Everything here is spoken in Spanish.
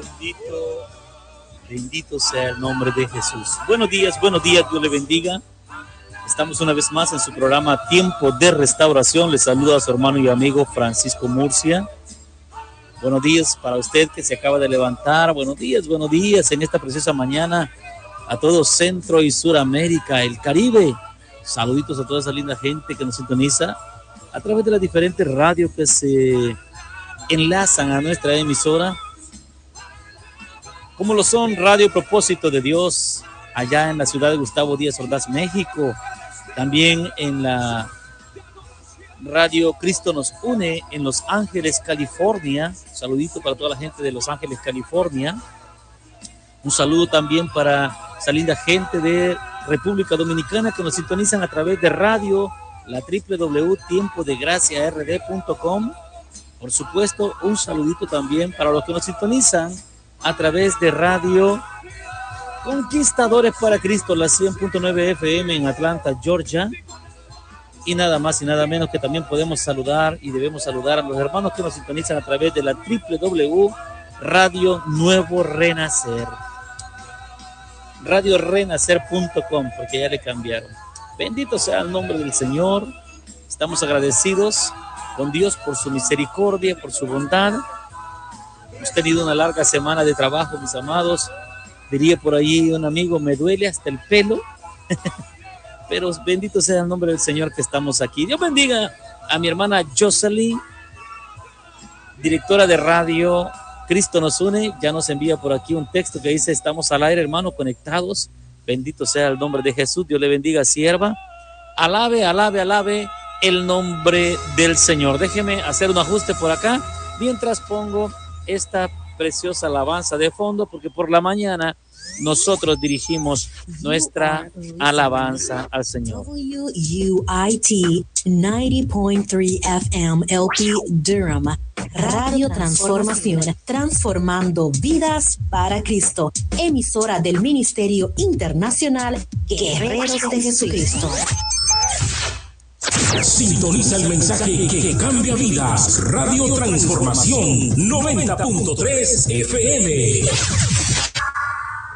Bendito sea el nombre de Jesús. Buenos días, Dios le bendiga. Estamos una vez más en su programa Tiempo de Restauración. Les saluda a su hermano y amigo Francisco Murcia. Buenos días para usted que se acaba de levantar. Buenos días en esta preciosa mañana a todo Centro y Suramérica, el Caribe. Saluditos a toda esa linda gente que nos sintoniza a través de las diferentes radios que se enlazan a nuestra emisora, como lo son Radio Propósito de Dios, allá en la ciudad de Gustavo Díaz Ordaz, México. También en la Radio Cristo nos une en Los Ángeles, California. Un saludito para toda la gente de Los Ángeles, California. Un saludo también para esa linda gente de República Dominicana que nos sintonizan a través de radio, la www.tiempodegraciard.com. Por supuesto, un saludito también para los que nos sintonizan a través de radio Conquistadores para Cristo, la 100.9 FM en Atlanta, Georgia. Y nada más y nada menos que también podemos saludar y debemos saludar a los hermanos que nos sintonizan a través de la www.radio Nuevo Renacer. radiorenacer.com, porque ya le cambiaron. Bendito sea el nombre del Señor. Estamos agradecidos con Dios por su misericordia, por su bondad. Hemos tenido una larga semana de trabajo, mis amados. Diría por ahí un amigo, me duele hasta el pelo. Pero bendito sea el nombre del Señor que estamos aquí. Dios bendiga a mi hermana Jocelyn, directora de radio Cristo nos une. Ya nos envía por aquí un texto que dice: estamos al aire, hermano, conectados. Bendito sea el nombre de Jesús. Dios le bendiga, sierva. Alabe el nombre del Señor. Déjeme hacer un ajuste por acá mientras pongo esta preciosa alabanza de fondo, porque por la mañana nosotros dirigimos nuestra alabanza al Señor. WUIT 90.3 FM LP Durham, Radio Transformación, transformando vidas para Cristo, emisora del Ministerio Internacional Guerreros de Jesucristo. Sintoniza el mensaje que cambia vidas. Radio Transformación 90.3 FM.